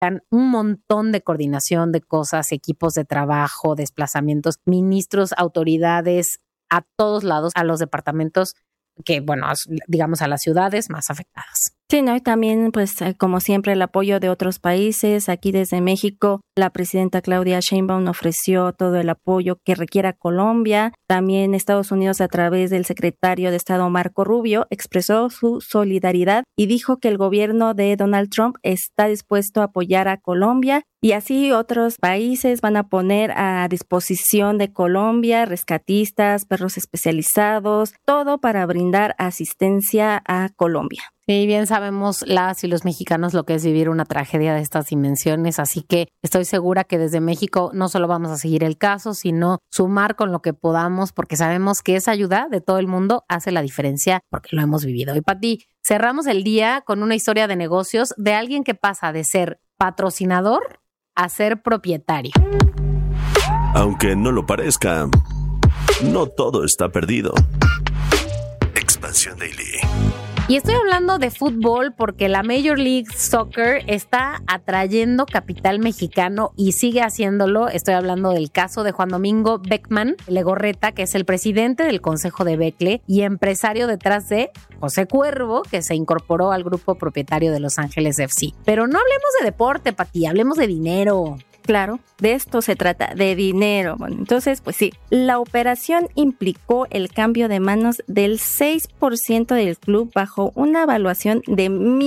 un montón de coordinación de cosas, equipos de trabajo, desplazamientos, ministros, autoridades, a todos lados, a los departamentos que, bueno, digamos a las ciudades más afectadas. Sí, ¿no? Y también, pues, como siempre, el apoyo de otros países. Aquí desde México, la presidenta Claudia Sheinbaum ofreció todo el apoyo que requiera Colombia. También Estados Unidos, a través del secretario de Estado Marco Rubio, expresó su solidaridad y dijo que el gobierno de Donald Trump está dispuesto a apoyar a Colombia. Y así otros países van a poner a disposición de Colombia rescatistas, perros especializados, todo para brindar asistencia a Colombia. Sí, bien sabemos las y los mexicanos lo que es vivir una tragedia de estas dimensiones, así que estoy segura que desde México no solo vamos a seguir el caso, sino sumar con lo que podamos, porque sabemos que esa ayuda de todo el mundo hace la diferencia, porque lo hemos vivido. Y Pati, cerramos el día con una historia de negocios de alguien que pasa de ser patrocinador a ser propietario. Aunque no lo parezca, no todo está perdido. Expansión Daily. Y estoy hablando de fútbol porque la Major League Soccer está atrayendo capital mexicano y sigue haciéndolo. Estoy hablando del caso de Juan Domingo Beckman Legorreta, que es el presidente del Consejo de Becle y empresario detrás de José Cuervo, que se incorporó al grupo propietario de Los Ángeles FC. Pero no hablemos de deporte, Pati, hablemos de dinero. Claro, de esto se trata, de dinero. Bueno, entonces, pues sí, la operación implicó el cambio de manos del 6% del club bajo una evaluación de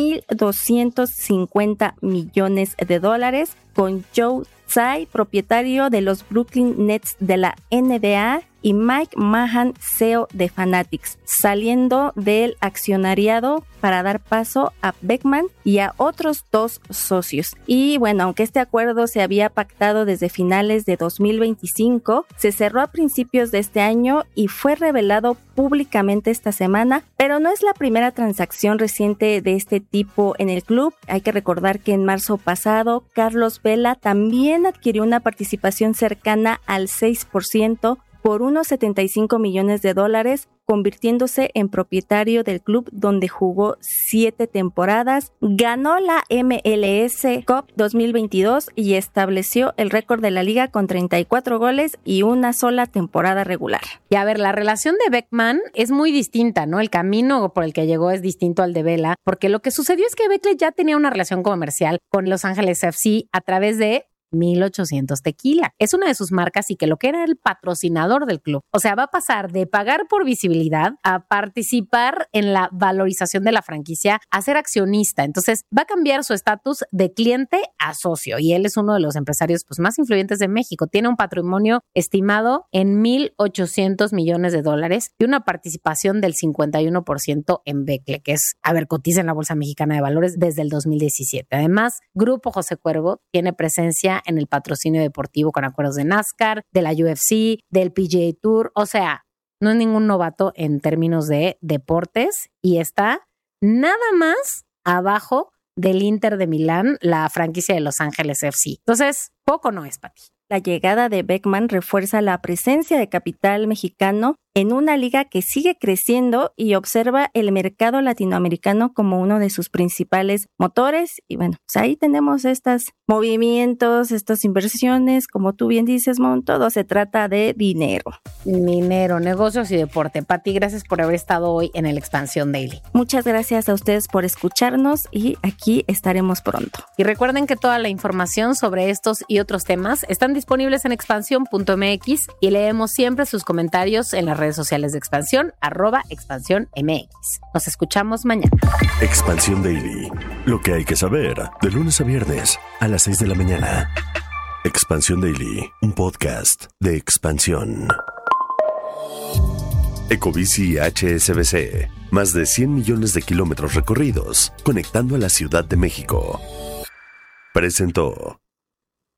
$1,250 millones, con Joe Tsai, propietario de los Brooklyn Nets de la NBA, y Mike Mahan, CEO de Fanatics, saliendo del accionariado para dar paso a Beckman y a otros 2 socios. Y bueno, aunque este acuerdo se había pactado desde finales de 2025, se cerró a principios de este año y fue revelado públicamente esta semana, pero no es la primera transacción reciente de este tipo en el club. Hay que recordar que en marzo pasado, Carlos Vela también adquirió una participación cercana al 6%, por unos $75 millones, convirtiéndose en propietario del club donde jugó 7 temporadas, ganó la MLS Cup 2022 y estableció el récord de la liga con 34 goles y una sola temporada regular. Y a ver, la relación de Beckman es muy distinta, ¿no? El camino por el que llegó es distinto al de Vela, porque lo que sucedió es que Becle ya tenía una relación comercial con Los Ángeles FC a través de 1800 Tequila. Es una de sus marcas y que lo que era el patrocinador del club. O sea, va a pasar de pagar por visibilidad a participar en la valorización de la franquicia, a ser accionista. Entonces, va a cambiar su estatus de cliente a socio y él es uno de los empresarios más influyentes de México. Tiene un patrimonio estimado en $1,800 millones y una participación del 51% en Becle, que es, cotiza en la Bolsa Mexicana de Valores desde el 2017. Además, Grupo José Cuervo tiene presencia en el patrocinio deportivo con acuerdos de NASCAR, de la UFC, del PGA Tour. O sea, no es ningún novato en términos de deportes y está nada más abajo del Inter de Milán, la franquicia de Los Ángeles FC. Entonces, poco no es, Pati. La llegada de Beckman refuerza la presencia de capital mexicano en una liga que sigue creciendo y observa el mercado latinoamericano como uno de sus principales motores. Y bueno, pues ahí tenemos estos movimientos, estas inversiones, como tú bien dices, Mon, todo se trata de dinero. Dinero, negocios y deporte. Pati, gracias por haber estado hoy en el Expansión Daily. Muchas gracias a ustedes por escucharnos y aquí estaremos pronto. Y recuerden que toda la información sobre estos y otros temas están disponibles en expansión.mx y leemos siempre sus comentarios en las redes sociales de Expansión, @ExpansiónMX. Nos escuchamos mañana. Expansión Daily. Lo que hay que saber de lunes a viernes a las 6 de la mañana. Expansión Daily, un podcast de Expansión. Ecobici HSBC. Más de 100 millones de kilómetros recorridos, conectando a la Ciudad de México. Presentó.